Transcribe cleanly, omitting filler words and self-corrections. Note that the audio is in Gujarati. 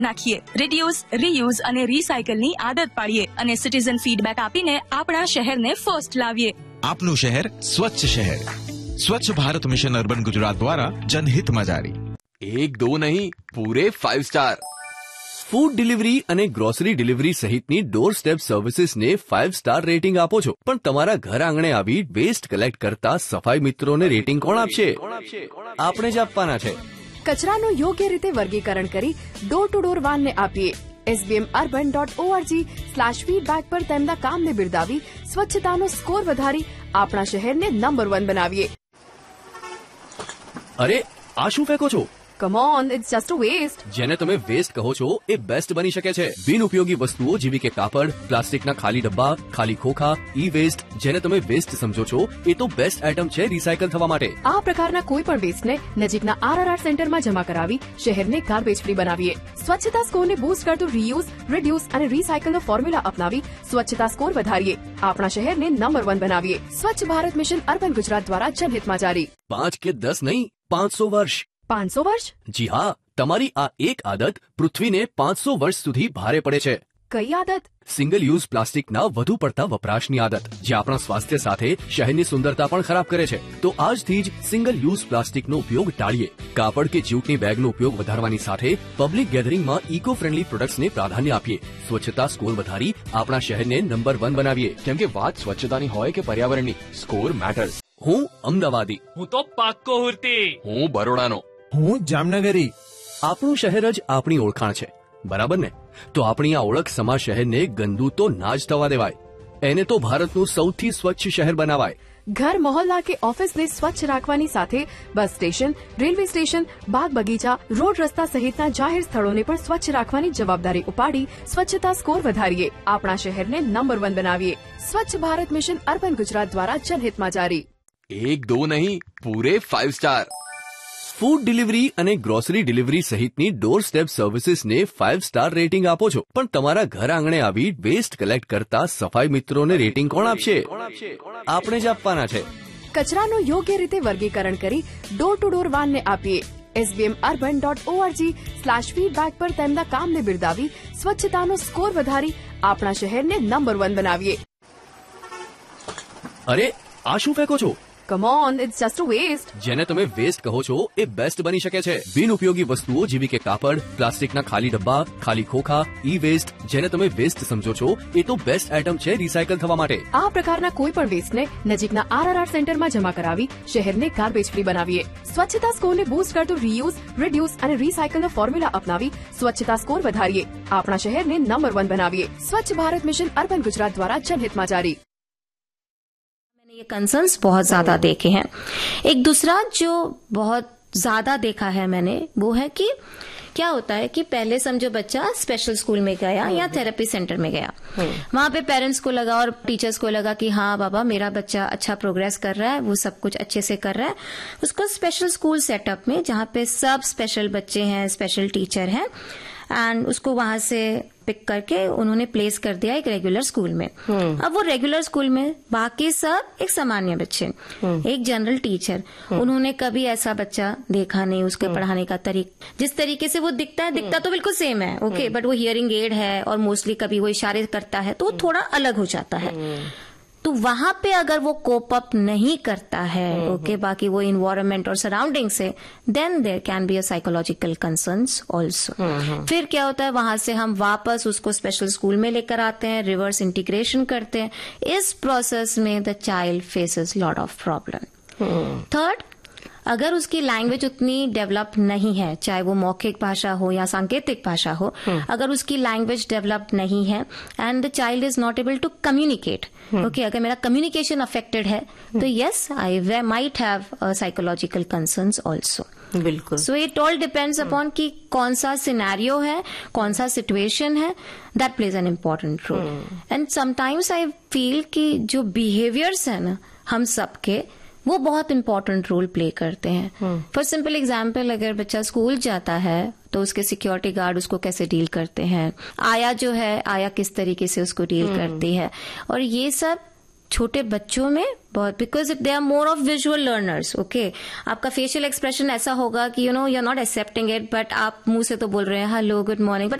નાખીએ, રિડ્યુસ, રીયુઝ અને રીસાયકલની આદત પાડીએ અને સિટીઝન ફીડબેક આપીને આપણા શહેરને ફર્સ્ટ લાવીએ. આપનું શહેર સ્વચ્છ શહેર. સ્વચ્છ ભારત મિશન અર્બન ગુજરાત દ્વારા જનહિતમાં જારી. 1-2 નહીં, પૂરે 5 સ્ટાર. ફૂડ ડિલિવરી અને ગ્રોસરી ડિલિવરી સહિતની ડોર સ્ટેપ સર્વિસીસને 5 સ્ટાર રેટિંગ આપો છો, પણ તમારા ઘર આંગણે આવી વેસ્ટ કલેક્ટ કરતા સફાઈ મિત્રોને રેટિંગ કોણ આપશે? આપણે જ આપવાના છે. કચરાનું યોગ્ય રીતે વર્ગીકરણ કરી ડોર ટુ ડોર વાનને આપીએ. sbmurban.org/feedback પર તેમના કામને બિરદાવી સ્વચ્છતાનો સ્કોર વધારી આપણા શહેરને નંબર 1 બનાવીએ. અરે, આ શું ફેંકો છો? Come on, it's just a waste. જેને તમે વેસ્ટ કહો છો એ બેસ્ટ બની શકે છે. બિનઉપયોગી વસ્તુઓ જેવી કે કાપડ, પ્લાસ્ટિકના ખાલી ડબ્બા, ખાલી ખોખા, ઈ વેસ્ટ, જેને તમે વેસ્ટ સમજો છો એ તો બેસ્ટ આઇટમ છે રિસાયકલ થવા માટે. આ પ્રકારના કોઈ પણ વેસ્ટને નજીકના RRR સેન્ટરમાં જમા કરાવી શહેરને ગાર્બેજ ફ્રી બનાવીએ. સ્વચ્છતા સ્કોરને બૂસ્ટ કરતું રીયુઝ, રિડ્યુસ અને રીસાયકલનો ફોર્મ્યુલા અપનાવી સ્વચ્છતા સ્કોર વધારીએ. આપણા શહેરને નંબર 1 બનાવીએ. સ્વચ્છ ભારત મિશન અર્બન ગુજરાત દ્વારા જનહિતમાં જારી. 5 કે 10 નહીં, 500 વર્ષ. 500 વર્ષ? જી હા, તમારી આ એક આદત પૃથ્વીને 500 વર્ષ સુધી ભારે પડે છે. કઈ આદત? સિંગલ યુઝ પ્લાસ્ટિકના વધુ પડતા વપરાશની આદત, જે આપણા સ્વાસ્થ્ય સાથે શહેરની સુંદરતા પણ ખરાબ કરે છે. તો આજથી જ સિંગલ યુઝ પ્લાસ્ટિકનો ઉપયોગ ટાળીએ. કાપડ કે જ્યુટની બેગનો ઉપયોગ વધારવાની સાથે પબ્લિક ગેધરિંગમાં ઇકો ફ્રેન્ડલી પ્રોડક્ટ્સને પ્રાધાન્ય આપીએ. સ્વચ્છતા સ્કોર વધારી આપણા શહેરને નંબર 1 બનાવીએ. કેમ કે વાત સ્વચ્છતાની હોય કે પર્યાવરણની, સ્કોર મેટર્સ. હું અમદાવાદી. હું તો પાક્કો હુરતી. હું બરોડાનો. હું જામનગરી. આપણું શહેર જ આપણી ઓળખાણ છે, બરાબર ને? તો આપણી આ ઓળખ સમા શહેરને ગંદુ તો ના જ થવા દેવાય. એને તો ભારતનું સૌથી સ્વચ્છ શહેર બનાવાય. ઘર, મોહલ્લા કે ઓફિસને સ્વચ્છ રાખવાની સાથે બસ સ્ટેશન, રેલવે સ્ટેશન, બાગ બગીચા, રોડ રસ્તા સહિતના જાહેર સ્થળોને પણ સ્વચ્છ રાખવાની જવાબદારી ઉપાડી સ્વચ્છતા સ્કોર વધારીએ. આપણા શહેરને નંબર 1 બનાવીએ. સ્વચ્છ ભારત મિશન અર્બન ગુજરાત દ્વારા જનહિતમાં જારી. 1-2 નહીં, પૂરે 5 સ્ટાર. ફૂડ ડિલિવરી અને ગ્રોસરી ડિલિવરી સહિતની ડોર સ્ટેપ સર્વિસીસને 5 સ્ટાર રેટિંગ આપો છો, પણ તમારા ઘર આંગણે આવી વેસ્ટ કલેક્ટ કરતા સફાઈ મિત્રોને રેટિંગ કોણ આપશે? આપણે જ આપવાના છે. કચરાનું યોગ્ય રીતે વર્ગીકરણ કરી ડોર ટુ ડોર વાનને આપીએ. sbmurban.org/feedback પર તેમના કામને બિરદાવી સ્વચ્છતાનો સ્કોર વધારી આપણા શહેરને નંબર 1 બનાવીએ. અરે, આ શું ફેંકો છો? Come on, it's just a waste. જેને તમે વેસ્ટ કહો છો એ બેસ્ટ બની શકે છે. બિનઉપયોગી વસ્તુઓ જેવી કે કાપડ, પ્લાસ્ટિકના ખાલી ડબ્બા, ખાલી ખોખા, ઈ વેસ્ટ, જેને તમે વેસ્ટ સમજો છો એ તો બેસ્ટ આઇટમ છે રિસાયકલ થવા માટે. આ પ્રકારના કોઈ પણ વેસ્ટને નજીકના RRR સેન્ટરમાં જમા કરાવી શહેરને ગાર્બેજ ફ્રી બનાવીએ. સ્વચ્છતા સ્કોરને બૂસ્ટ કરતું રીયુઝ, રિડ્યુસ અને રીસાયકલનો ફોર્મ્યુલા અપનાવી સ્વચ્છતા સ્કોર વધારીએ. આપણા શહેરને નંબર 1 બનાવીએ. સ્વચ્છ ભારત મિશન અર્બન ગુજરાત દ્વારા જનહિતમાં જારી. ये कंसर्न्स बहुत ज्यादा देखे हैं. एक दूसरा जो बहुत ज्यादा देखा है मैंने वो है कि क्या होता है कि पहले समझो बच्चा स्पेशल स्कूल में गया या थेरेपी सेंटर में गया, वहां पे पेरेंट्स को लगा और टीचर्स को लगा कि हाँ बाबा मेरा बच्चा अच्छा प्रोग्रेस कर रहा है, वो सब कुछ अच्छे से कर रहा है. उसको स्पेशल स्कूल सेटअप में जहां पे सब स्पेशल बच्चे हैं, स्पेशल टीचर हैं, एंड उसको वहां से पिक करके उन्होंने प्लेस कर दिया एक रेगुलर स्कूल में. अब वो रेगुलर स्कूल में बाकी सब एक सामान्य बच्चे, एक जनरल टीचर, उन्होंने कभी ऐसा बच्चा देखा नहीं. उसके पढ़ाने का जिस तरीके से वो दिखता तो बिल्कुल सेम है, ओके, बट वो हियरिंग एड है और मोस्टली कभी वो इशारे करता है तो वो थोड़ा अलग हो जाता है. तो वहां पे अगर वो कोप अप नहीं करता है, ओके, बाकी वो इन्वायरमेंट और सराउंडिंग से, then there can be a psychological concerns also. फिर क्या होता है, वहां से हम वापस उसको स्पेशल स्कूल में लेकर आते हैं, रिवर्स इंटीग्रेशन करते हैं. इस प्रोसेस में the child faces lot of problem. Third, अगर उसकी लैंग्वेज उतनी डेवलप नहीं है, चाहे वो मौखिक भाषा हो या सांकेतिक भाषा हो, अगर उसकी लैंग्वेज डेवलप नहीं है and the child is not able to communicate, okay, अगर मेरा कम्युनिकेशन अफेक्टेड है तो yes, I might have psychological concerns also. बिल्कुल. So it all depends upon कि कौन सा सिनेरियो है, कौन सा सिचुएशन है, that plays an important role. And sometimes I feel कि जो बिहेवियर्स है ना हम सबके, वो बहुत इंपॉर्टेंट रोल प्ले करते हैं. फॉर सिंपल एग्जाम्पल, अगर बच्चा स्कूल जाता है तो उसके सिक्योरिटी गार्ड उसको कैसे डील करते हैं, आया जो है, आया किस तरीके से उसको डील करती है, और ये सब छोटे बच्चों में बहुत, because they are more of visual learners. Okay, आपका फेशियल एक्सप्रेशन ऐसा होगा कि you are not accepting it, but आप मुंह से तो बोल रहे हैं हेलो गुड मॉर्निंग,